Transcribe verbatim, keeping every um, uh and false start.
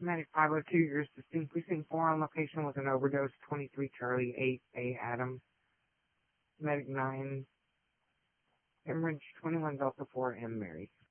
Medic five oh two, you're distinct precinct four on location with an overdose, twenty-three Charlie eight A Adam. Medic nine, Hemorrhage twenty-one Delta four M Mary.